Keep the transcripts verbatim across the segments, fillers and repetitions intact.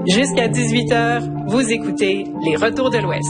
Jusqu'à dix-huit heures, vous écoutez Les Retours de l'Ouest.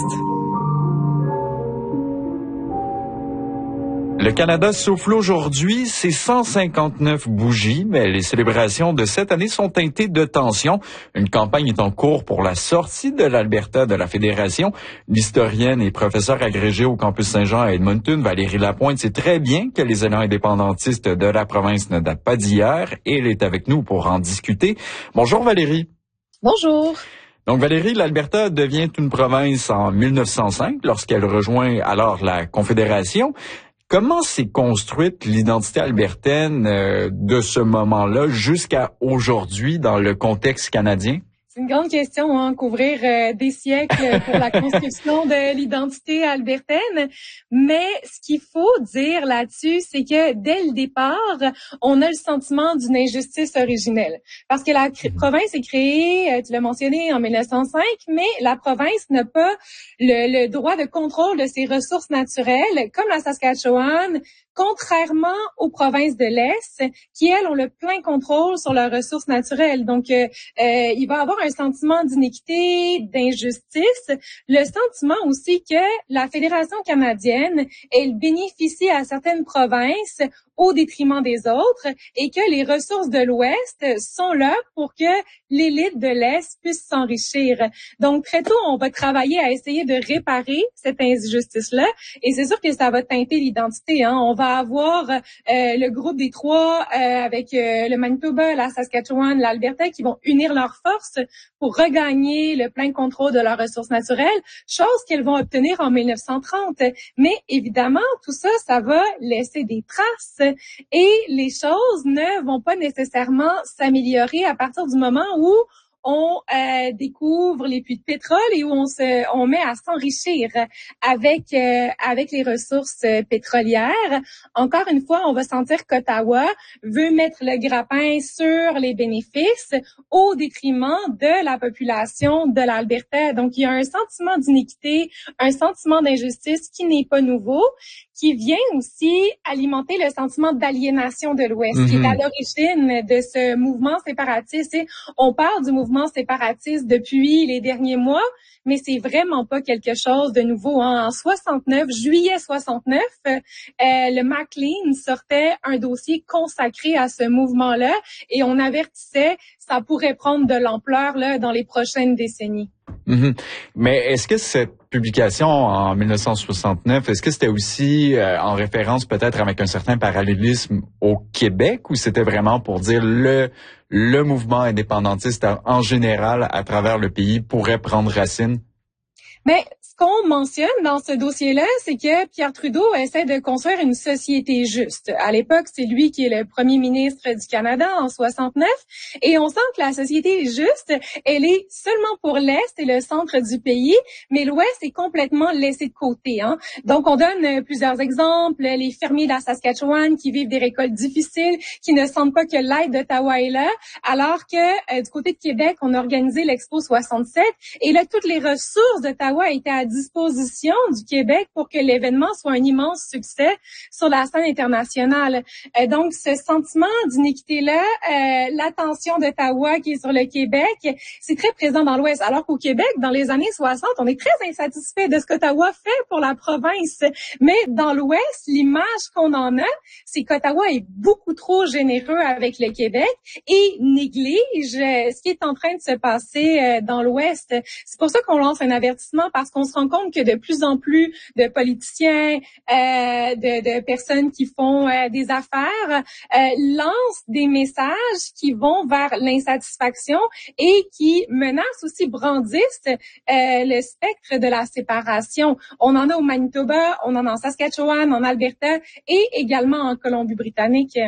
Le Canada souffle aujourd'hui ses cent cinquante-neuf bougies, mais les célébrations de cette année sont teintées de tension. Une campagne est en cours pour la sortie de l'Alberta de la Fédération. L'historienne et professeure agrégée au campus Saint-Jean à Edmonton, Valérie Lapointe, sait très bien que les élans indépendantistes de la province ne datent pas d'hier et elle est avec nous pour en discuter. Bonjour Valérie. Bonjour. Donc Valérie, l'Alberta devient une province en mille neuf cent cinq lorsqu'elle rejoint alors la Confédération. Comment s'est construite l'identité albertaine euh, de ce moment-là jusqu'à aujourd'hui dans le contexte canadien? C'est une grande question, hein, couvrir euh, des siècles pour la construction de l'identité albertaine. Mais ce qu'il faut dire là-dessus, c'est que dès le départ, on a le sentiment d'une injustice originelle. Parce que la cr- province est créée, euh, tu l'as mentionné, en mille neuf cent cinq, mais la province n'a pas le, le droit de contrôle de ses ressources naturelles, comme la Saskatchewan, contrairement aux provinces de l'Est, qui, elles, ont le plein contrôle sur leurs ressources naturelles. Donc, euh, euh, il va y avoir un sentiment d'inéquité, d'injustice, le sentiment aussi que la Fédération canadienne, elle bénéficie à certaines provinces au détriment des autres et que les ressources de l'Ouest sont là pour que l'élite de l'Est puisse s'enrichir. Donc, très tôt, on va travailler à essayer de réparer cette injustice-là et c'est sûr que ça va teinter l'identité, hein. On va avoir euh, le groupe des trois euh, avec euh, le Manitoba, la Saskatchewan, l'Alberta qui vont unir leurs forces pour regagner le plein contrôle de leurs ressources naturelles, chose qu'elles vont obtenir en mille neuf cent trente. Mais évidemment, tout ça, ça va laisser des traces et les choses ne vont pas nécessairement s'améliorer à partir du moment où on euh, découvre les puits de pétrole et où on se, on met à s'enrichir avec euh, avec les ressources pétrolières. Encore une fois, on va sentir qu'Ottawa veut mettre le grappin sur les bénéfices au détriment de la population de l'Alberta. Donc, il y a un sentiment d'inéquité, un sentiment d'injustice qui n'est pas nouveau, qui vient aussi alimenter le sentiment d'aliénation de l'Ouest, mm-hmm. qui est à l'origine de ce mouvement séparatiste. Et on parle du mouvement séparatiste depuis les derniers mois, mais c'est vraiment pas quelque chose de nouveau. Hein. En soixante-neuf, juillet soixante-neuf, euh, le Maclean sortait un dossier consacré à ce mouvement-là et on avertissait ça pourrait prendre de l'ampleur là dans les prochaines décennies. Mm-hmm. Mais est-ce que cette publication en mille neuf cent soixante-neuf, est-ce que c'était aussi euh, en référence peut-être avec un certain parallélisme au Québec ou c'était vraiment pour dire le le mouvement indépendantiste en général à travers le pays pourrait prendre racine? Mais ce qu'on mentionne dans ce dossier-là, c'est que Pierre Trudeau essaie de construire une société juste. À l'époque, c'est lui qui est le premier ministre du Canada en soixante-neuf. Et on sent que la société juste, elle est seulement pour l'Est et le centre du pays, mais l'Ouest est complètement laissé de côté. Hein. Donc, on donne plusieurs exemples. Les fermiers de la Saskatchewan qui vivent des récoltes difficiles, qui ne sentent pas que l'aide d'Ottawa est là, alors que euh, du côté de Québec, on a organisé l'Expo soixante-sept. Et là, toutes les ressources d'Ottawa étaient à disposition du Québec pour que l'événement soit un immense succès sur la scène internationale. Euh, donc, ce sentiment d'inéquité-là, euh, l'attention d'Ottawa qui est sur le Québec, c'est très présent dans l'Ouest. Alors qu'au Québec, dans les années soixante, on est très insatisfait de ce qu'Ottawa fait pour la province. Mais dans l'Ouest, l'image qu'on en a, c'est qu'Ottawa est beaucoup trop généreux avec le Québec et néglige ce qui est en train de se passer dans l'Ouest. C'est pour ça qu'on lance un avertissement parce qu'on se rend compte que de plus en plus de politiciens, euh, de, de personnes qui font euh, des affaires, euh, lancent des messages qui vont vers l'insatisfaction et qui menacent aussi, brandissent euh, le spectre de la séparation. On en a au Manitoba, on en a en Saskatchewan, en Alberta et également en Colombie-Britannique.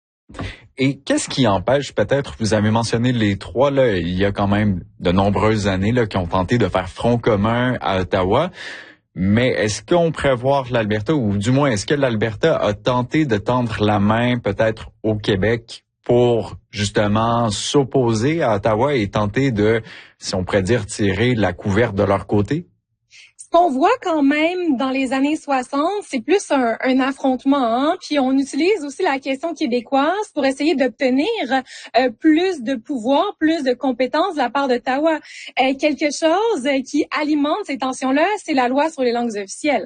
Et qu'est-ce qui empêche, peut-être, vous avez mentionné les trois, là, il y a quand même de nombreuses années là, qui ont tenté de faire front commun à Ottawa, mais est-ce qu'on prévoit l'Alberta, ou du moins, est-ce que l'Alberta a tenté de tendre la main, peut-être, au Québec pour, justement, s'opposer à Ottawa et tenter de, si on pourrait dire, tirer la couverte de leur côté? qu'on voit quand même dans les années soixante, c'est plus un, un affrontement, hein? Puis on utilise aussi la question québécoise pour essayer d'obtenir euh, plus de pouvoir, plus de compétences de la part d'Ottawa. Euh, quelque chose qui alimente ces tensions-là, c'est la loi sur les langues officielles.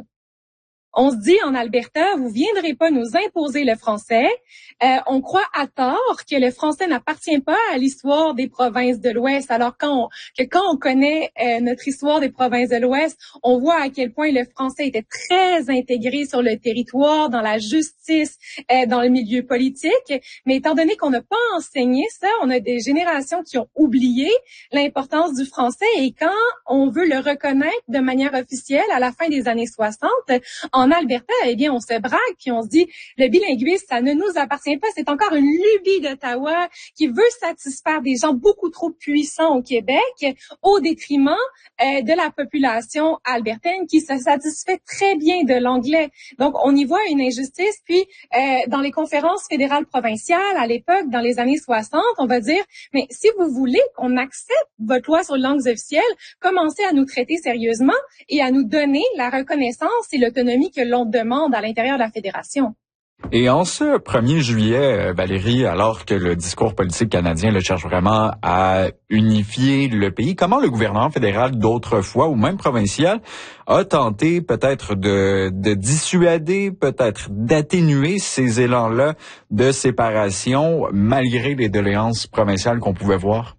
On se dit en Alberta, vous viendrez pas nous imposer le français. Euh, on croit à tort que le français n'appartient pas à l'histoire des provinces de l'Ouest. Alors quand on, que quand on connaît euh, notre histoire des provinces de l'Ouest, on voit à quel point le français était très intégré sur le territoire, dans la justice, euh, dans le milieu politique. Mais étant donné qu'on n'a pas enseigné ça, on a des générations qui ont oublié l'importance du français. Et quand on veut le reconnaître de manière officielle à la fin des années soixante, en En Alberta, eh bien, on se braque puis on se dit, le bilinguisme, ça ne nous appartient pas. C'est encore une lubie d'Ottawa qui veut satisfaire des gens beaucoup trop puissants au Québec au détriment euh, de la population albertaine qui se satisfait très bien de l'anglais. Donc, on y voit une injustice. Puis, euh, dans les conférences fédérales provinciales, à l'époque, dans les années soixante, on va dire, mais si vous voulez qu'on accepte votre loi sur les langues officielles, commencez à nous traiter sérieusement et à nous donner la reconnaissance et l'autonomie que l'on demande à l'intérieur de la fédération. Et en ce premier juillet, Valérie, alors que le discours politique canadien le cherche vraiment à unifier le pays, comment le gouvernement fédéral d'autrefois ou même provincial a tenté peut-être de, de dissuader, peut-être d'atténuer ces élans-là de séparation malgré les doléances provinciales qu'on pouvait voir?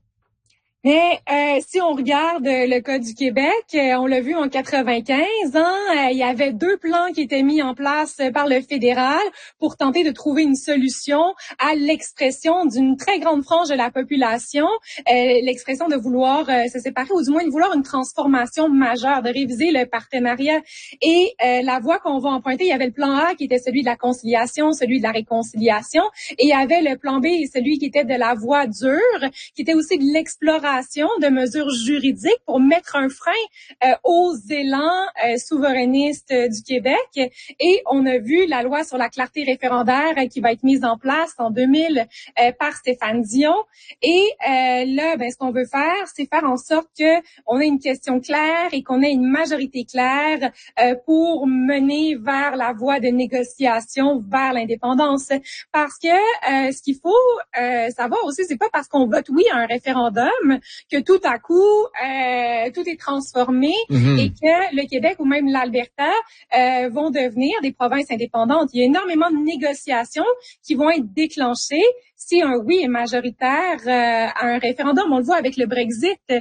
Mais euh, si on regarde le cas du Québec, euh, on l'a vu en quatre-vingt-quinze, hein, euh, il y avait deux plans qui étaient mis en place par le fédéral pour tenter de trouver une solution à l'expression d'une très grande frange de la population, euh, l'expression de vouloir euh, se séparer ou du moins de vouloir une transformation majeure, de réviser le partenariat. Et euh, la voie qu'on va emprunter, il y avait le plan A qui était celui de la conciliation, celui de la réconciliation, et il y avait le plan B, celui qui était de la voie dure, qui était aussi de l'exploration de mesures juridiques pour mettre un frein euh, aux élans euh, souverainistes euh, du Québec. Et on a vu la loi sur la clarté référendaire euh, qui va être mise en place en deux mille euh, par Stéphane Dion. Et euh, là, ben, ce qu'on veut faire, c'est faire en sorte que on ait une question claire et qu'on ait une majorité claire euh, pour mener vers la voie de négociation vers l'indépendance. Parce que euh, ce qu'il faut euh, savoir aussi, c'est pas parce qu'on vote oui à un référendum que tout à coup, euh, tout est transformé mm-hmm. et que le Québec ou même l'Alberta euh, vont devenir des provinces indépendantes. Il y a énormément de négociations qui vont être déclenchées si un oui est majoritaire euh, à un référendum. On le voit avec le Brexit. Euh,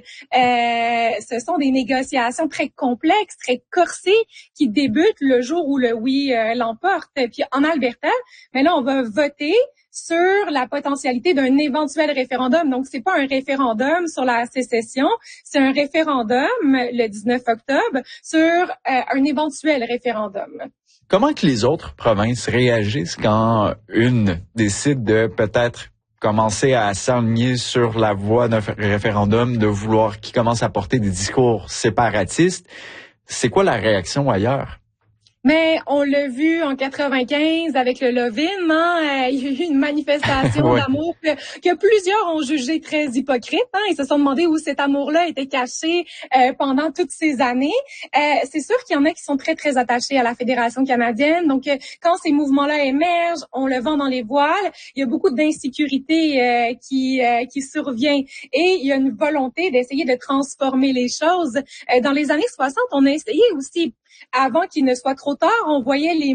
ce sont des négociations très complexes, très corsées qui débutent le jour où le oui euh, l'emporte. Puis en Alberta, mais là, on va voter sur la potentialité d'un éventuel référendum. Donc, c'est pas un référendum sur la sécession, c'est un référendum le dix-neuf octobre sur euh, un éventuel référendum. Comment que les autres provinces réagissent quand une décide de peut-être commencer à s'aligner sur la voie d'un référendum, de vouloir qui commence à porter des discours séparatistes? C'est quoi la réaction ailleurs? Mais on l'a vu en quatre-vingt-quinze avec le Love-In, hein, il y a eu une manifestation ouais. d'amour que, que plusieurs ont jugé très hypocrite. Hein, ils se sont demandé où cet amour-là était caché euh, pendant toutes ces années. Euh, c'est sûr qu'il y en a qui sont très, très attachés à la Fédération canadienne. Donc, euh, quand ces mouvements-là émergent, on le vend dans les voiles. Il y a beaucoup d'insécurité euh, qui, euh, qui survient. Et il y a une volonté d'essayer de transformer les choses. Euh, dans les années soixante, on a essayé aussi, avant qu'il ne soit trop tard, on voyait les